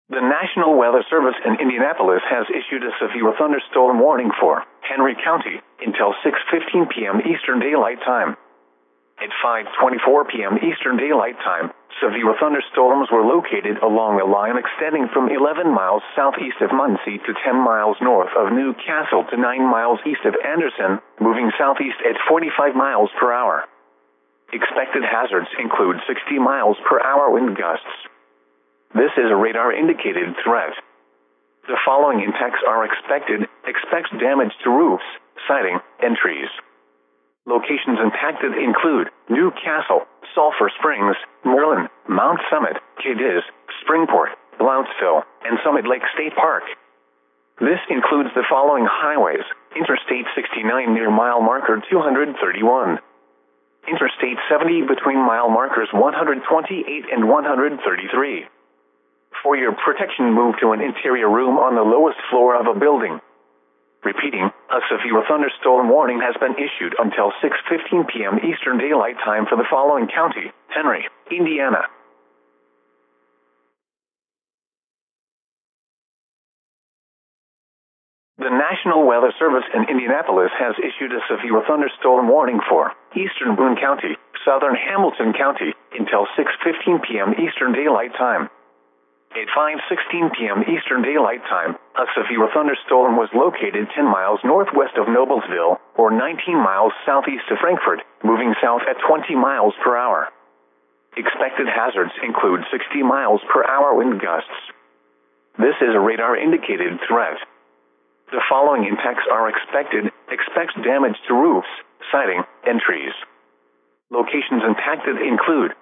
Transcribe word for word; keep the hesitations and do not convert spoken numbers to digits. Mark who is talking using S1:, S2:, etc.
S1: The National Weather Service in Indianapolis has issued a severe thunderstorm warning for Henry County until six fifteen p m Eastern Daylight Time. At five twenty-four p m Eastern Daylight Time, severe thunderstorms were located along a line extending from eleven miles southeast of Muncie to ten miles north of New Castle to nine miles east of Anderson, moving southeast at forty-five miles per hour. Expected hazards include sixty miles per hour wind gusts. This is a radar-indicated threat. The following impacts are expected. Expect damage to roofs, siding, and trees. Locations impacted include New Castle, Sulphur Springs, Merlin, Mount Summit, Cadiz, Springport, Blountstown, and Summit Lake State Park. This includes the following highways: Interstate sixty-nine near mile marker two hundred thirty-one. Interstate seventy between mile markers one hundred twenty-eight and one hundred thirty-three. For your protection, move to an interior room on the lowest floor of a building. Repeating, a severe thunderstorm warning has been issued until six fifteen p m Eastern Daylight Time for the following county: Henry, Indiana. The National Weather Service in Indianapolis has issued a severe thunderstorm warning for Eastern Boone County, Southern Hamilton County, until six fifteen p m Eastern Daylight Time. At five sixteen p m Eastern Daylight Time, a severe thunderstorm was located ten miles northwest of Noblesville, or nineteen miles southeast of Frankfort, moving south at twenty miles per hour. Expected hazards include sixty miles per hour wind gusts. This is a radar-indicated threat. The following impacts are expected. Expect damage to roofs, siding, and trees. Locations impacted include